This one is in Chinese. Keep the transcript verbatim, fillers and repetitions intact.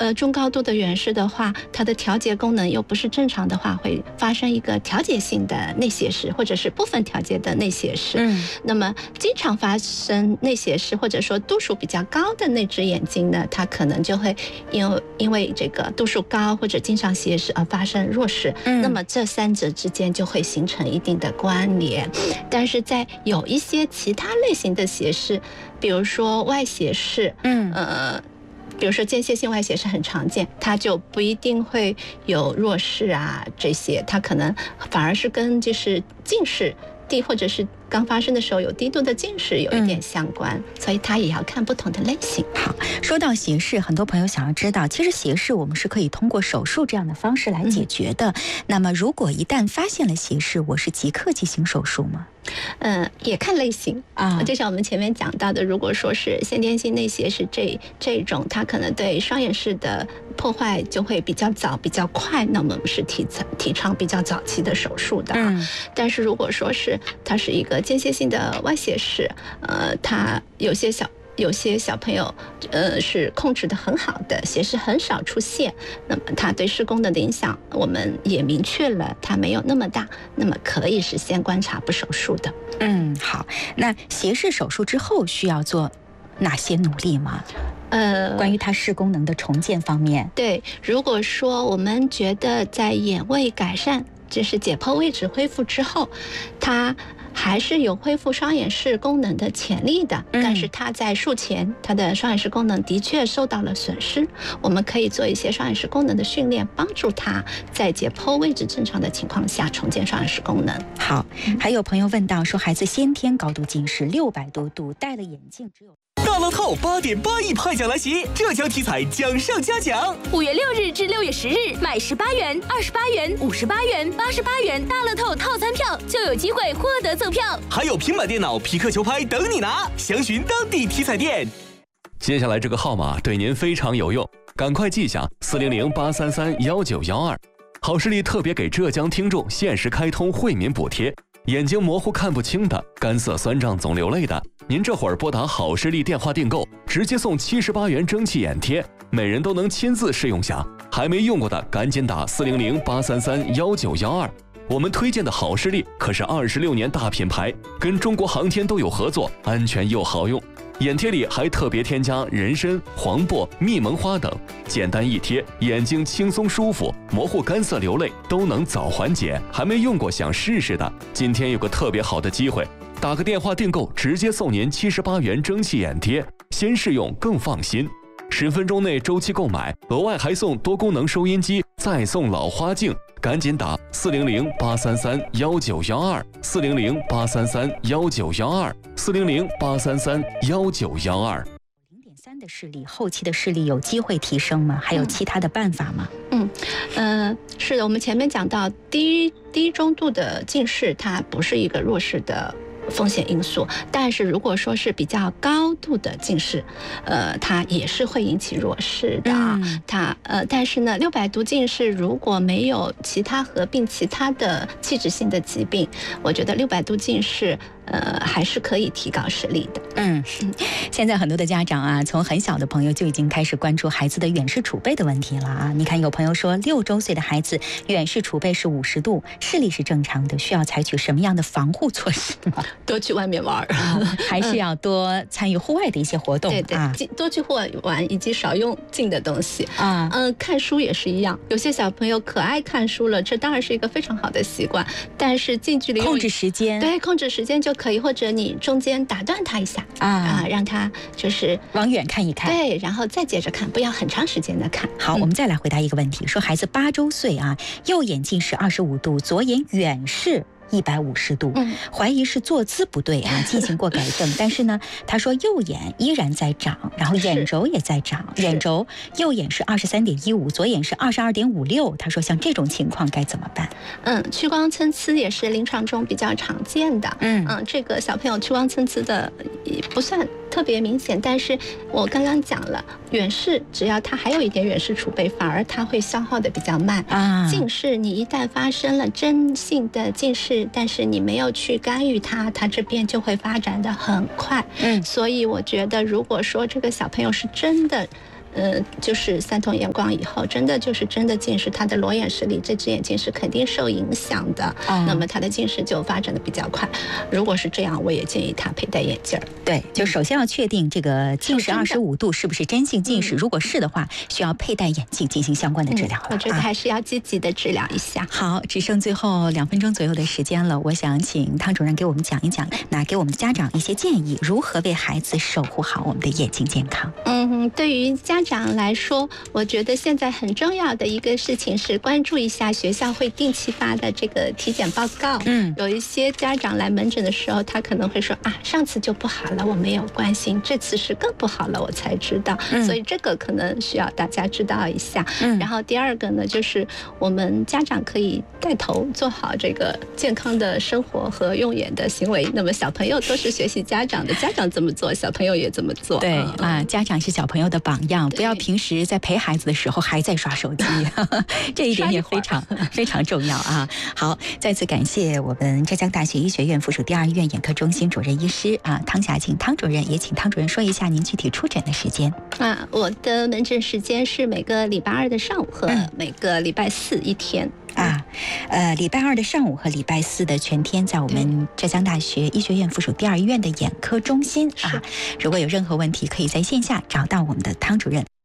呃中高度的远视的话，它的调节功能又不是正常的话，会发生一个调节性的内斜视，或者是部分调节的内斜视。嗯，那么经常发生内斜视，或者说度数比较高的那只眼睛呢，它可能就会因为因为这个度数高或者经常斜视而发生弱视。嗯，那么这三者之间就会形成一定的关联。但是在有一些其他类型的斜视，比如说外斜视，嗯呃。比如说间歇性外斜视很常见，它就不一定会有弱视啊这些，它可能反而是跟就是近视低或者是刚发生的时候有低度的近视有一点相关，嗯、所以它也要看不同的类型。 好，说到斜视，很多朋友想要知道，其实斜视我们是可以通过手术这样的方式来解决的。嗯、那么如果一旦发现了斜视，我是即刻进行手术吗？ 嗯，也看类型啊，就像我们前面讲到的，如果说是先天性内斜视这这种，它可能对双眼视的破坏就会比较早、比较快，那我们是提提倡比较早期的手术的。嗯，但是如果说是它是一个间歇性的外斜视，呃，它有些小。有些小朋友，呃，是控制的很好的，斜视很少出现，那么他对视功能的影响，我们也明确了，它没有那么大，那么可以是先观察不手术的。 嗯，好，那斜视手术之后需要做哪些努力吗？呃，关于它视功能的重建方面， 对，如果说我们觉得在眼位改善，就是解剖位置恢复之后，它还是有恢复双眼视功能的潜力的，嗯、但是它在术前，它的双眼视功能的确受到了损失。我们可以做一些双眼视功能的训练，帮助它在解剖位置正常的情况下重建双眼视功能。 好，还有朋友问到说，孩子先天高度近视六百多度，戴了眼镜只有。 大乐透八点八亿派奖来袭，浙江体彩奖上加奖。 五月六日至六月十日，买十八元、二十八元、五十八元、八十八元大乐透套餐票，就有机会获得赠票， 还有平板电脑、匹克球拍等你拿。详询当地体彩店。接下来这个号码对您非常有用，赶快记下四零零八三三幺九幺二。好视力特别给浙江听众限时开通惠民补贴。眼睛模糊看不清的，干涩酸胀总流泪的，您这会儿拨打好视力电话订购，直接送七十八元蒸汽眼贴，每人都能亲自试用下。还没用过的赶紧打四零零八三三幺九幺二。我们推荐的好视力可是二十六年大品牌，跟中国航天都有合作，安全又好用。眼贴里还特别添加人参、黄柏、蜜蒙花等，简单一贴，眼睛轻松舒服，模糊干涩流泪都能早缓解。还没用过想试试的，今天有个特别好的机会，打个电话订购，直接送您七十八元蒸汽眼贴，先试用更放心。十分钟内周期购买，额外还送多功能收音机，再送老花镜。赶紧打四零零八三三幺九幺二，四零零八三三幺九幺二，四零零八三三幺九幺二。 零点三的视力，后期的视力有机会提升吗？还有其他的办法吗？ 嗯，呃，是的，我们前面讲到低低中度的近视，它不是一个弱视的风险因素，但是如果说是比较高度的近视，呃，它也是会引起弱视的。嗯、它呃，但是呢，六百度近视如果没有其他合并其他的器质性的疾病，我觉得六百度近视。呃，还是可以提高视力的。 嗯，现在很多的家长啊，从很小的朋友就已经开始关注孩子的远视储备的问题了啊。你看，有朋友说，六周岁的孩子远视储备是五十度，视力是正常的，需要采取什么样的防护措施吗？ 多去外面玩， 还是要多参与户外的一些活动。 对对，啊、多去户外玩，以及少用近的东西啊。嗯、呃，看书也是一样，有些小朋友可爱看书了，这当然是一个非常好的习惯，但是近距离控制时间， 对，控制时间就。可以，或者你中间打断他一下啊，啊，让他就是往远看一看， 对，然后再接着看，不要很长时间的看。 好，嗯、我们再来回答一个问题，说孩子八周岁啊，右眼近视二十五度，左眼远视一百五十度，嗯，怀疑是坐姿不对啊，进行过改正，但是呢，他说右眼依然在长，然后眼轴也在长，眼轴右眼是二十三点一五，左眼是二十二点五六。他说像这种情况该怎么办？ 嗯，屈光参差也是临床中比较常见的，嗯嗯，这个小朋友屈光参差的不算特别明显，但是我刚刚讲了，远视只要他还有一点远视储备，反而他会消耗的比较慢啊。近视你一旦发生了真性的近视，但是你没有去干预它，它这边就会发展的很快。嗯，所以我觉得，如果说这个小朋友是真的呃，就是三筒眼光以后，真的就是真的近视，他的裸眼视力这只眼睛是肯定受影响的。嗯、那么他的近视就发展的比较快。如果是这样，我也建议他佩戴眼镜儿。 对，就首先要确定这个近视二十五度是不是真性近视，嗯、如果是的话，需要佩戴眼镜进行相关的治疗。 嗯、我觉得还是要积极的治疗一下。啊、 好，只剩最后两分钟左右的时间了，我想请汤主任给我们讲一讲，那给我们家长一些建议，如何为孩子守护好我们的眼睛健康。 嗯，对于家长来说，我觉得现在很重要的一个事情是关注一下学校会定期发的这个体检报告。嗯，有一些家长来门诊的时候，他可能会说啊，上次就不好了，我没有关心，这次是更不好了，我才知道。嗯、所以这个可能需要大家知道一下。嗯，然后第二个呢，就是我们家长可以带头做好这个健康的生活和用眼的行为。那么小朋友都是学习家长的，家长怎么做，小朋友也怎么做。 对啊、嗯，家长是小朋友的榜样，不要平时在陪孩子的时候还在刷手机，这一点也非常非常重要啊。好，再次感谢我们浙江大学医学院附属第二医院眼科中心主任医师啊汤霞晴汤主任，也请汤主任说一下您具体出诊的时间。 啊，我的门诊时间是每个礼拜二的上午和每个礼拜四一天。 啊，呃，礼拜二的上午和礼拜四的全天，在我们浙江大学医学院附属第二医院的眼科中心啊。如果有任何问题，可以在线下找到我们的汤主任。